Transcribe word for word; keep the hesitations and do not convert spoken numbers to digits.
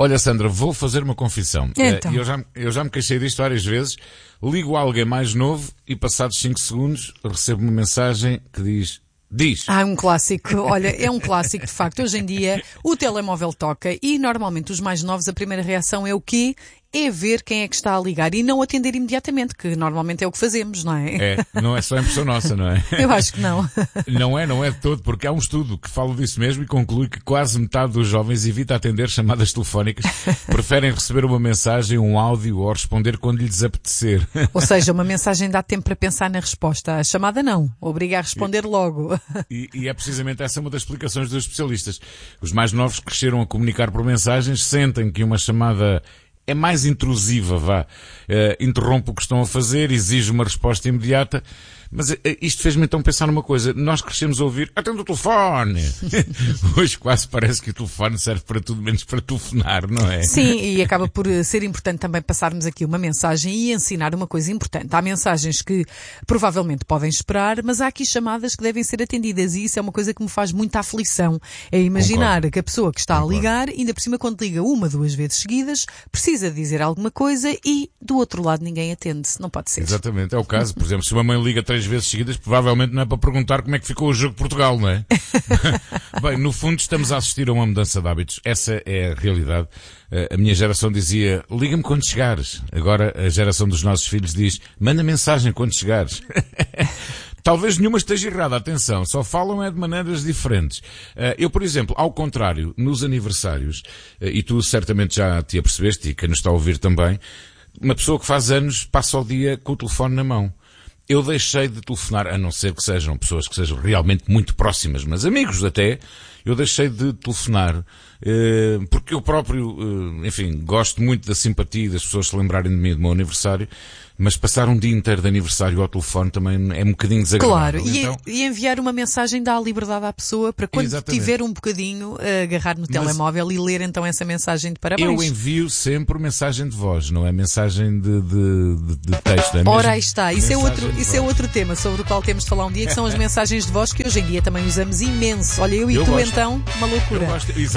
Olha, Sandra, vou fazer uma confissão. Então. Uh, eu, já, eu já me queixei disto várias vezes. Ligo a alguém mais novo e passados cinco segundos recebo uma mensagem que diz... Diz. Ah, um clássico. Olha, é um clássico, de facto. Hoje em dia, o telemóvel toca e, normalmente, os mais novos, a primeira reação é o quê? É ver quem é que está a ligar e não atender imediatamente, que normalmente é o que fazemos, não é? É, não é só impressão nossa, não é? Eu acho que não. Não é, não é de todo, porque há um estudo que fala disso mesmo e conclui que quase metade dos jovens evita atender chamadas telefónicas, preferem receber uma mensagem, um áudio ou responder quando lhes apetecer. Ou seja, uma mensagem dá tempo para pensar na resposta. A chamada não. Obriga a responder logo. E, e é precisamente essa uma das explicações dos especialistas. Os mais novos cresceram a comunicar por mensagens, sentem que uma chamada é mais intrusiva, vá. Uh, interrompe o que estão a fazer, exige uma resposta imediata. Mas uh, isto fez-me então pensar numa coisa. Nós crescemos a ouvir, atende o telefone. Hoje quase parece que o telefone serve para tudo menos para telefonar, não é? Sim, e acaba por ser importante também passarmos aqui uma mensagem e ensinar uma coisa importante. Há mensagens que provavelmente podem esperar, mas há aqui chamadas que devem ser atendidas e isso é uma coisa que me faz muita aflição. É imaginar Concordo. que a pessoa que está Concordo. a ligar, ainda por cima quando liga uma, duas vezes seguidas, precisa dizer alguma coisa e do outro lado ninguém atende. Não pode ser. Exatamente, é o caso. Por exemplo, se uma mãe liga três vezes seguidas, provavelmente não é para perguntar como é que ficou o jogo de Portugal, não é? Bem, no fundo estamos a assistir a uma mudança de hábitos. Essa é a realidade. A minha geração dizia, liga-me quando chegares. Agora a geração dos nossos filhos diz, manda mensagem quando chegares. Talvez nenhuma esteja errada, atenção, só falam é de maneiras diferentes. Eu, por exemplo, ao contrário, nos aniversários, e tu certamente já te apercebeste, e quem nos está a ouvir também, uma pessoa que faz anos passa o dia com o telefone na mão. Eu deixei de telefonar, a não ser que sejam pessoas que sejam realmente muito próximas, mas amigos até, eu deixei de telefonar, porque eu próprio, enfim, gosto muito da simpatia das pessoas se lembrarem de mim do meu aniversário, mas passar um dia inteiro de aniversário ao telefone também é um bocadinho desagradável. Claro, então... e, e enviar uma mensagem dá a liberdade à pessoa para quando Exatamente. tiver um bocadinho agarrar no Mas telemóvel e ler então essa mensagem de parabéns. eu envio sempre mensagem de voz, não é mensagem de, de, de, de texto. É Ora, mesmo aí está. Isso, é mensagem outro, de isso é voz. outro tema sobre o qual temos de falar um dia, que são as mensagens de voz que hoje em dia também usamos imenso. Olha, eu e Eu tu gosto. então, uma loucura. Eu gosto-